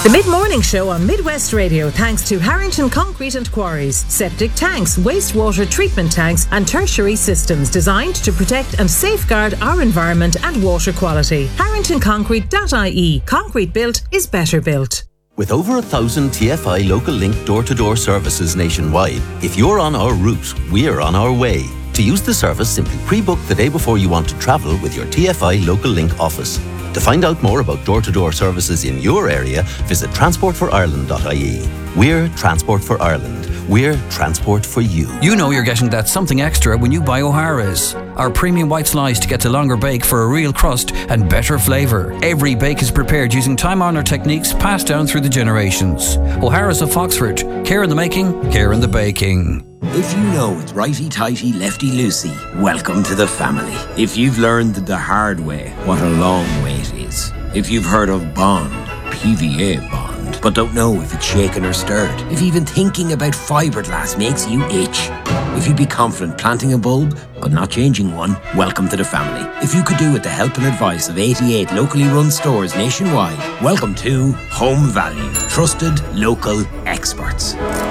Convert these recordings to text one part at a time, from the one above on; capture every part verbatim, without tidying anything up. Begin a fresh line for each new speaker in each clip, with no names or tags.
The Mid-Morning Show on Midwest Radio, thanks to Harrington Concrete and Quarries. Septic tanks, wastewater treatment tanks and tertiary systems designed to protect and safeguard our environment and water quality. harrington concrete dot I E. Concrete built is better built.
With over a thousand T F I Local Link door-to-door services nationwide, if you're on our route, we're on our way. To use the service, simply pre-book the day before you want to travel with your T F I Local Link office. To find out more about door-to-door services in your area, visit transport for ireland dot I E. We're Transport for Ireland. We're transport for you.
You know you're getting that something extra when you buy O'Hara's. Our premium white sliced gets a longer bake for a real crust and better flavour. Every bake is prepared using time-honoured techniques passed down through the generations. O'Hara's of Foxford. Care in the making, care in the baking.
If you know it's righty-tighty, lefty-loosey, welcome to the family. If you've learned the hard way what a long way it is. If you've heard of Bond, P V A Bond, but don't know if it's shaken or stirred. If even thinking about fiberglass makes you itch. If you'd be confident planting a bulb, but not changing one, welcome to the family. If you could do with the help and advice of eighty-eight locally run stores nationwide, welcome to Home Value. Trusted local experts.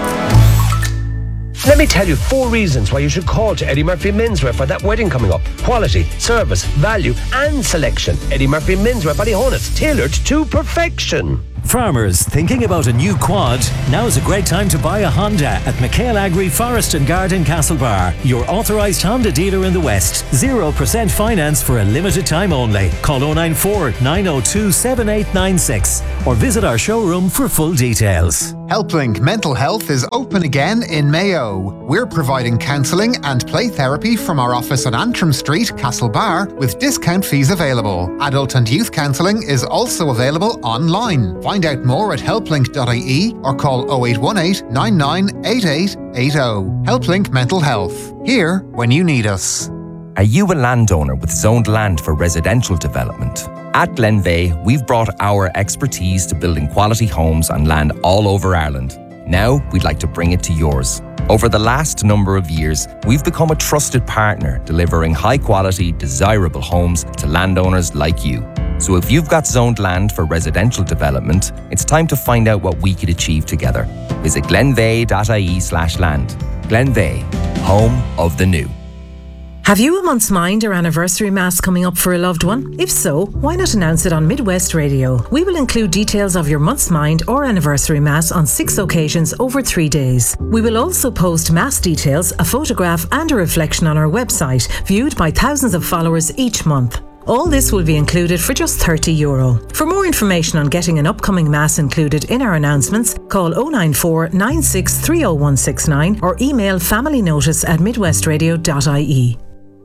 Let me tell you four reasons why you should call to Eddie Murphy Menswear for that wedding coming up. Quality, service, value and selection. Eddie Murphy Menswear, Ballyhonus, tailored to perfection.
Farmers thinking about a new quad? Now's a great time to buy a Honda at McHale Agri Forest and Garden Castlebar, your authorised Honda dealer in the West. zero percent finance for a limited time only. Call oh nine four, nine oh two, seven eight nine six or visit our showroom for full details.
HelpLink Mental Health is open again in Mayo. We're providing counselling and play therapy from our office on Antrim Street, Castlebar, with discount fees available. Adult and youth counselling is also available online. Find out more at help link dot I E or call oh eight one eight, nine nine eight eight eight oh. HelpLink Mental Health. Here when you need us.
Are you a landowner with zoned land for residential development? At Glenveigh, we've brought our expertise to building quality homes on land all over Ireland. Now, we'd like to bring it to yours. Over the last number of years, we've become a trusted partner, delivering high-quality, desirable homes to landowners like you. So if you've got zoned land for residential development, it's time to find out what we could achieve together. Visit glenveigh dot I E slash land. Glenveigh, home of the new.
Have you a month's mind or anniversary mass coming up for a loved one? If so, why not announce it on Midwest Radio? We will include details of your month's mind or anniversary mass on six occasions over three days. We will also post mass details, a photograph and a reflection on our website, viewed by thousands of followers each month. All this will be included for just thirty euro. For more information on getting an upcoming mass included in our announcements, call oh nine four, nine six three oh one six nine or email familynotice at midwestradio dot I E.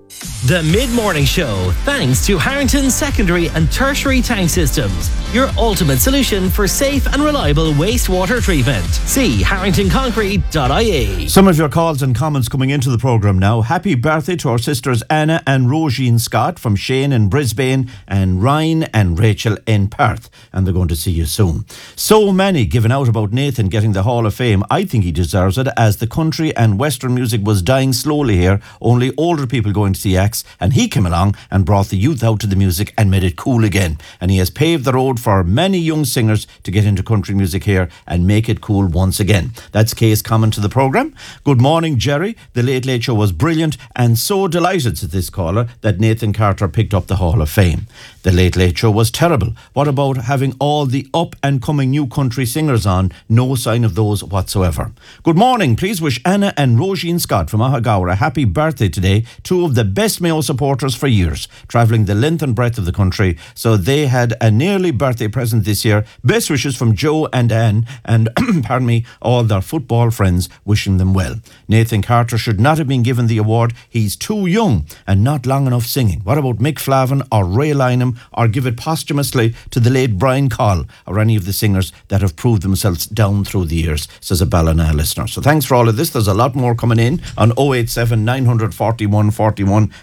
The Mid-Morning Show, thanks to Harrington Secondary and Tertiary Tank Systems, your ultimate solution for safe and reliable wastewater treatment. See harrington concrete dot I E.
Some of your calls and comments coming into the programme now. Happy birthday to our sisters Anna and Roisin Scott from Shane in Brisbane and Ryan and Rachel in Perth. And they're going to see you soon. So many given out about Nathan getting the Hall of Fame. I think he deserves it, as the country and Western music was dying slowly here. Only older people going to see acts, and he came along and brought the youth out to the music and made it cool again. And he has paved the road for many young singers to get into country music here and make it cool once again. That's Kay's comment to the programme. Good morning, Jerry. The Late Late Show was brilliant, and so delighted, said this caller, that Nathan Carter picked up the Hall of Fame. The Late Late Show was terrible. What about having all the up and coming new country singers on? No sign of those whatsoever. Good morning. Please wish Anna and Roisin Scott from Ahagaur a happy birthday today. Two of the best Mayo supporters for years, travelling the length and breadth of the country. So they had a nearly birthday present this year. Best wishes from Joe and Anne and, pardon me, all their football friends, wishing them well. Nathan Carter should not have been given the award. He's too young and not long enough singing. What about Mick Flavin or Ray Lynham, or give it posthumously to the late Brian Call or any of the singers that have proved themselves down through the years, says a Ballina listener. So thanks for all of this. There's a lot more coming in on oh eight seven, nine four one, four one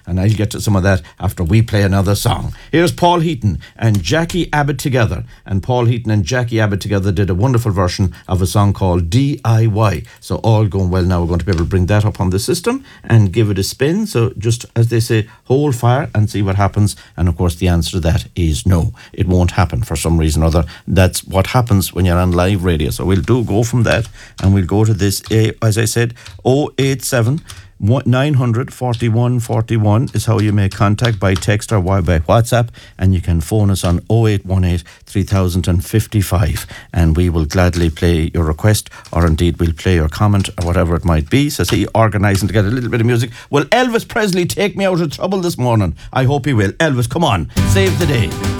and I'll get to some of that after we play another song. Here's Paul Heaton and Jackie Abbott together, and Paul Heaton and Jackie Abbott together did a wonderful version of a song called D I Y. So all going well now. We're going to be able to bring that up on the system and give it a spin. So just as they say, hold fire and see what happens. And of course the answer to that is no, it won't happen for some reason or other. That's what happens when you're on live radio. So we'll do go from that and we'll go to this, uh, as I said, oh eight seven nine hundred forty-one forty-one is how you make contact by text or by WhatsApp, and you can phone us on oh eight one eight three thousand fifty-five, and we will gladly play your request, or indeed we'll play your comment or whatever it might be. So see, organising to get a little bit of music. Will Elvis Presley take me out of trouble this morning? I hope he will. Elvis, come on, save the day.